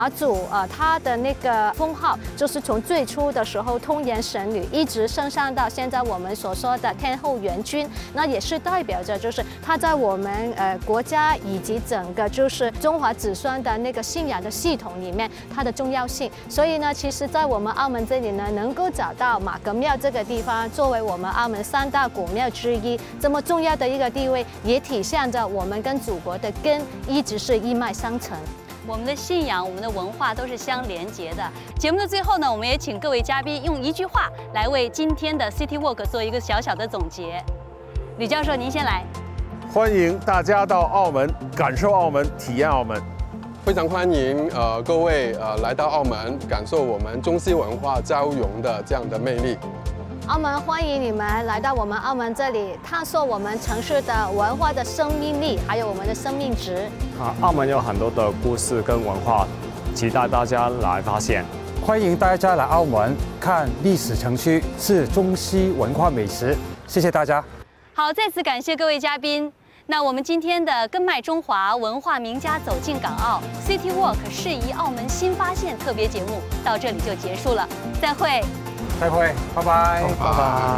马祖它的那个封号就是从最初的时候通言神女，一直升上到现在我们所说的天后元君，那也是代表着就是它在我们国家以及整个就是中华子孙的那个信仰的系统里面它的重要性。所以呢，其实在我们澳门这里呢，能够找到马革庙这个地方作为我们澳门3大古庙之一，这么重要的一个地位，也体现着我们跟祖国的根一直是一脉相承。 我们的信仰、我们的文化都是相连结的。节目的最后呢，我们也请各位嘉宾用一句话来为今天的 City Walk 做一个小小的总结。吕教授，您先来。 欢迎大家到澳门，感受澳门，体验澳门。 非常欢迎各位来到澳门，感受我们中西文化交融的这样的魅力。 澳门欢迎你们来到我们澳门这里，探索我们城市的文化的生命力，还有我们的生命值。 澳门有很多的故事跟文化，期待大家来发现。 欢迎大家来澳门看历史城区，是中西文化美食。谢谢大家。 好，再次感谢各位嘉宾。那我们今天的根脉中华文化名家走进港澳 City Walk 适宜澳门新发现特别节目到这里就结束了，再会。 再會，拜拜， 拜拜。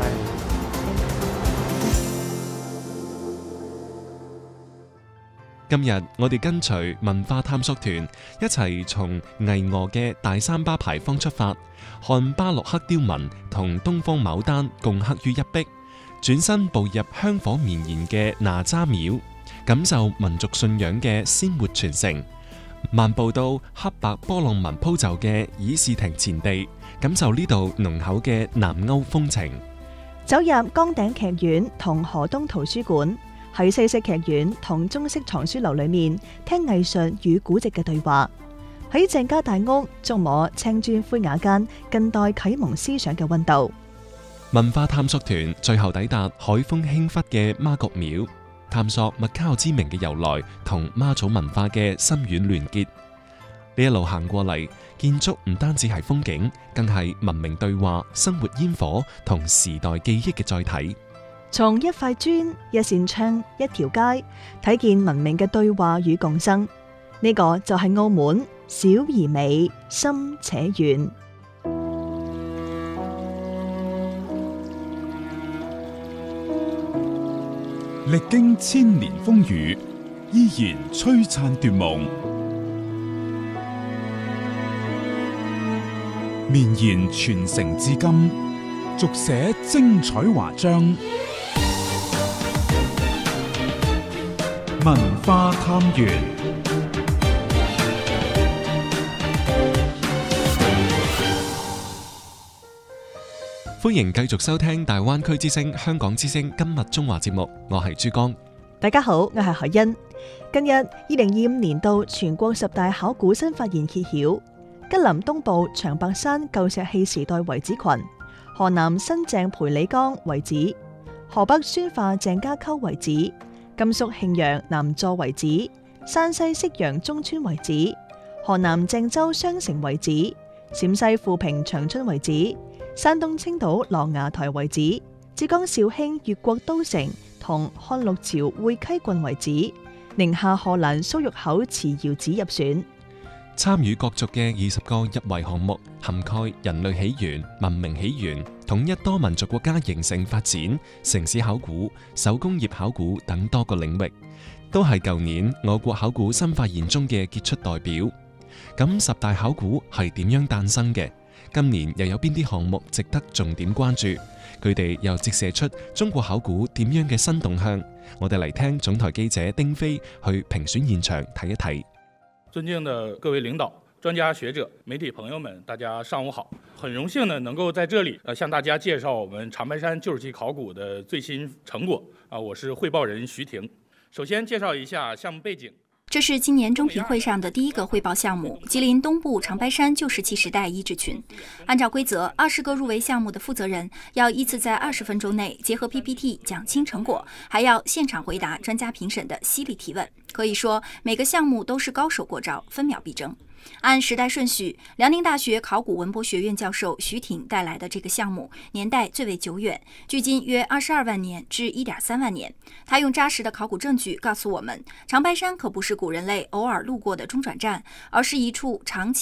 今日我哋跟隨文化探索團一齊從巍峨嘅大三巴牌坊出發，看巴洛克雕紋同東方牡丹共刻於一壁，轉身步入香火綿延嘅哪吒廟，感受民族信仰嘅鮮活傳承。漫步到黑白波浪紋鋪就嘅議事亭前地，感受呢度濃厚嘅南歐風情。 走入崗頂劇院同河東圖書館，喺西式劇院同中式藏書樓裏面聽藝術與古籍嘅對話。喺鄭家大屋觸摸青磚灰瓦間近代啟蒙思想嘅溫度。 文化探索團最後抵達海風輕忽嘅媽閣廟，探索麥卡之名嘅由來同媽祖文化嘅深遠聯結。呢一路行過嚟，建築唔單止係風景，更係文明對話、生活煙火同時代記憶嘅載體。 從一塊磚、一扇窗、一條街，睇見文明嘅對話與共生。呢個就係澳門，小而美，深且遠。 歷經千年風雨，依然璀璨奪夢，綿延傳承至今，續寫精彩華章。文化探源， 歡迎繼續收聽大灣區之聲、香港之聲今日中華節目，我係珠江。 大家好，我係海欣。近日2025年度全國10大考古新發現揭曉，吉林東部長白山舊石器時代遺址群、河南新鄭培里江遺址、河北宣化鄭家溝遺址、甘肅慶陽南座遺址、山西息陽中村遺址、河南鄭州雙城遺址、陝西富平長春遺址、山東青島琅琊台遺址、浙江紹興越國都城同漢陸朝會稽郡遺址、寧夏賀蘭蘇玉口祠窯址入選。 參與角逐嘅20個入圍項目，涵蓋人類起源、文明起源、統一多民族國家形成發展、城市考古、手工業考古等多個領域，都係舊年我國考古新發現中嘅傑出代表。咁10大考古係點樣誕生嘅？今年又有邊啲項目值得重點關注？佢哋又折射出中國考古點樣嘅新動向？我哋嚟聽總台記者丁飛去評選現場睇一睇。 尊敬的各位領導、專家學者、媒體朋友們，大家上午好！很榮幸呢，能夠在這裡向大家介紹我們長白山舊石器考古的最新成果。我是匯報人徐婷。首先介紹一下項目背景。 這是今年中評會上的第一個匯報項目——吉林東部長白山舊石器時代遺址群。按照規則，20個入圍項目的負責人要依次在20分鐘內結合 PPT 講清成果，還要現場回答專家評審的犀利提問。可以說，每個項目都是高手過招，分秒必爭。 按时代顺序，辽宁大学考古文博学院教授徐挺带来的这个项目年代最为久远，距今约22万年至1.3万年。他用扎实的考古证据告诉我们，长白山可不是古人类偶尔路过的中转站，而是一处长期